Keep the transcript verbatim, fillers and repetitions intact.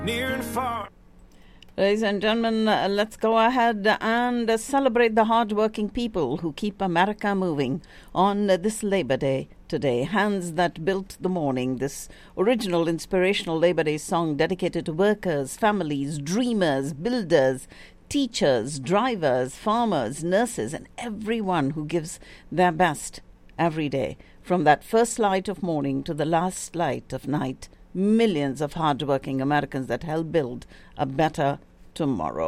near and far. Ladies and gentlemen, uh, let's go ahead and uh, celebrate the hardworking people who keep America moving on uh, this Labor Day today. Hands that built the morning. This original inspirational Labor Day song dedicated to workers, families, dreamers, builders, teachers, drivers, farmers, nurses, and everyone who gives their best every day. From that first light of morning to the last light of night, millions of hardworking Americans that help build a better tomorrow.